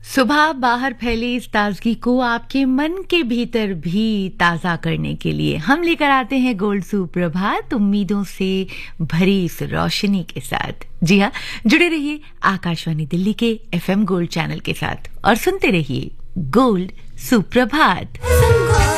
सुबह बाहर फैली इस ताजगी को आपके मन के भीतर भी ताज़ा करने के लिए हम लेकर आते हैं गोल्ड सुप्रभात, उम्मीदों से भरी इस रोशनी के साथ। जी हाँ, जुड़े रहिए आकाशवाणी दिल्ली के FM गोल्ड चैनल के साथ और सुनते रहिए गोल्ड सुप्रभात।